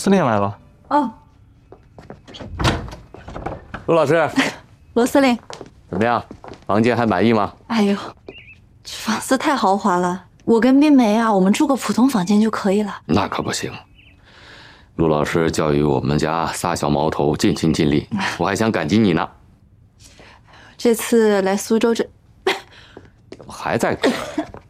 司令来了。 哦， 陆老师， 罗司令， 怎么样？房间还满意吗？ 哎呦，这房子太豪华了，我跟冰梅啊，我们住个普通房间就可以了。 那可不行。陆老师教育我们家仨小毛头尽心尽力，我还想感激你呢。 这次来苏州怎么还在咳？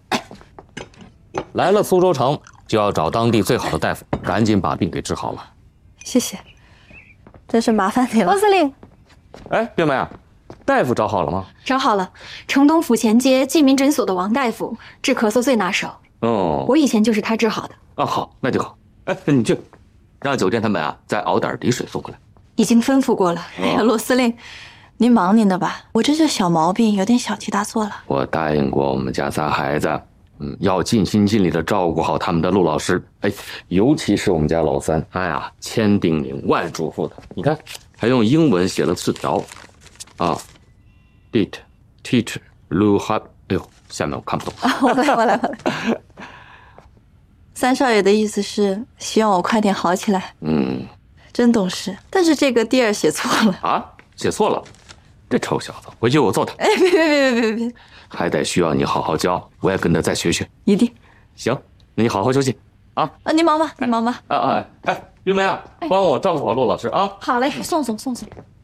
来了苏州城就要找当地最好的大夫，赶紧把病给治好了。 谢谢，真是麻烦你了， 罗司令。 哎，冰梅啊，大夫找好了吗？ 找好了，城东府前街济民诊所的王大夫，治咳嗽最拿手。 哦， 我以前就是他治好的。 啊，好，那就好。哎，你去，让酒店他们啊再熬点底水送过来。 已经吩咐过了。 哎呀，罗司令，您忙您的吧，我这就小毛病，有点小题大做了。 我答应过我们家仨孩子，要尽心尽力的照顾好他们的陆老师。哎，尤其是我们家老三，他呀千叮咛万嘱咐的，你看还用英文写了字条，啊 ，did teacher Lu have， 哎呦，下面我看不懂。 我来。三少爷的意思是希望我快点好起来。真懂事，但是这个 dear 写错了啊，写错了，这臭小子，回去我揍他。 哎，别， 还得需要你好好教，我也跟他再学学。 一定。 行，那你好好休息啊。 您忙吧。 冰梅啊，帮我照顾好陆老师啊。 好嘞，送。